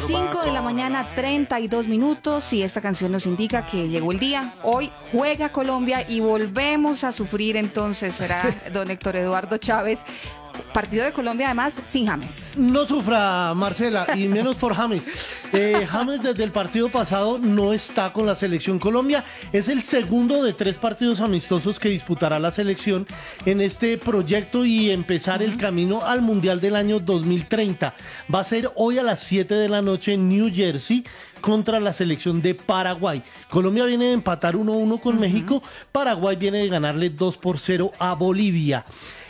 5 de la mañana, 32 minutos, y esta canción nos indica que llegó el día. Hoy juega Colombia y volvemos a sufrir, entonces será don Héctor Eduardo Chávez. Partido de Colombia, además, sin James. No sufra, Marcela, y menos por James. James desde el partido pasado no está con la selección Colombia. Es el segundo de 3 partidos amistosos que disputará la selección en este proyecto y empezar el camino al Mundial del año 2030. Va a ser hoy a las 7 de la noche en New Jersey contra la selección de Paraguay. Colombia viene de empatar 1-1 con México. Paraguay viene de ganarle 2-0 a Bolivia.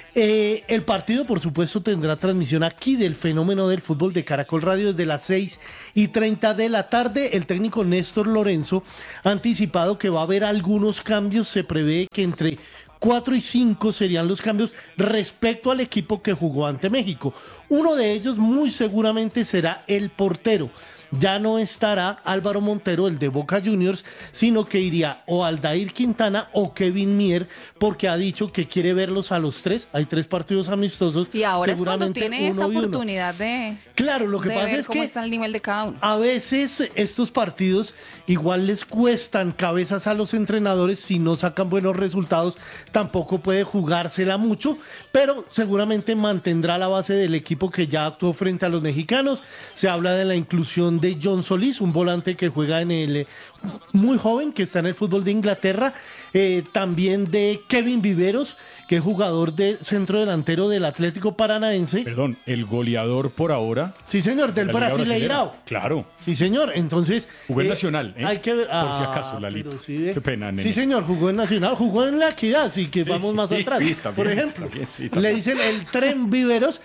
El partido, por supuesto, tendrá transmisión aquí del Fenómeno del Fútbol de Caracol Radio desde las 6:30 de la tarde. El técnico Néstor Lorenzo ha anticipado que va a haber algunos cambios. Se prevé que entre 4 y 5 serían los cambios respecto al equipo que jugó ante México. Uno de ellos muy seguramente será el portero. Ya no estará Álvaro Montero, el de Boca Juniors, sino que iría o Aldair Quintana o Kevin Mier, porque ha dicho que quiere verlos a los 3. Hay 3 partidos amistosos. Y ahora es cuando tiene esta oportunidad de... Claro, lo que pasa es cómo que está el nivel de cada uno. A veces estos partidos igual les cuestan cabezas a los entrenadores. Si no sacan buenos resultados, tampoco puede jugársela mucho, pero seguramente mantendrá la base del equipo que ya actuó frente a los mexicanos. Se habla de la inclusión de John Solís, un volante que juega en el muy joven, que está en el fútbol de Inglaterra. También de Kevin Viveros, que es jugador de centro delantero del Atlético Paranaense. Perdón, el goleador por ahora. Sí, señor, del Brasileirao. Claro. Sí, señor, entonces... Jugó en Nacional, ¿eh? Hay que ver... Por si acaso, Lalito. Sí, qué pena, nene. Sí, señor, jugó en Nacional, jugó en La Equidad, así que vamos más atrás. Sí, también, por ejemplo, también. le dicen el Tren Viveros,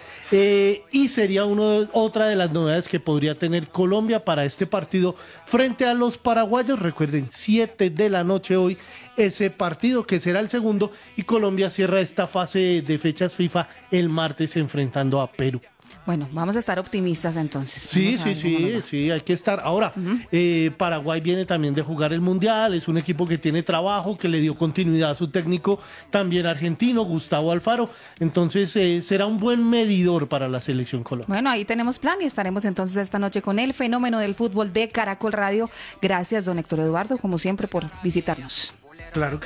y sería otra de las novedades que podría tener Colombia para este partido frente a los paraguayos. Recuerden, 7 de la noche hoy, ese partido que será el segundo, y Colombia cierra esta fase de fechas FIFA el martes enfrentando a Perú. Bueno, vamos a estar optimistas entonces. Sí, hay que estar. Ahora, Paraguay viene también de jugar el Mundial, es un equipo que tiene trabajo, que le dio continuidad a su técnico también argentino, Gustavo Alfaro. Entonces, será un buen medidor para la selección Colombia. Bueno, ahí tenemos plan y estaremos entonces esta noche con el Fenómeno del Fútbol de Caracol Radio. Gracias, don Héctor Eduardo, como siempre, por visitarnos. Claro que